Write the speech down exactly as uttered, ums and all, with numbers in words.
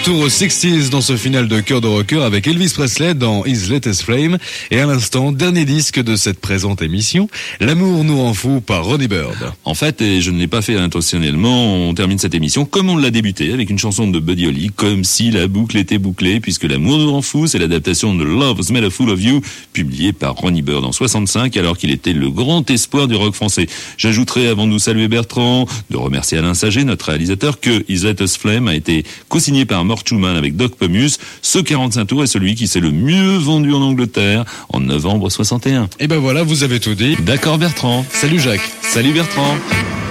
Retour aux sixties dans ce final de Cœur de Rocker avec Elvis Presley dans His Latest Flame. Et à l'instant, dernier disque de cette présente émission, L'amour nous rend fou par Ronnie Bird. En fait, et je ne l'ai pas fait intentionnellement, on termine cette émission comme on l'a débuté, avec une chanson de Buddy Holly, comme si la boucle était bouclée, puisque L'amour nous rend fou, c'est l'adaptation de Love's Made a Fool of You, publiée par Ronnie Bird en soixante-cinq, alors qu'il était le grand espoir du rock français. J'ajouterai, avant de nous saluer Bertrand, de remercier Alain Saget, notre réalisateur, que His Latest Flame a été co-signé par Mort Schumann avec Doc Pomus. Ce quarante-cinq tours est celui qui s'est le mieux vendu en Angleterre en novembre soixante et un. Et ben voilà, vous avez tout dit. D'accord Bertrand. Salut Jacques. Salut Bertrand.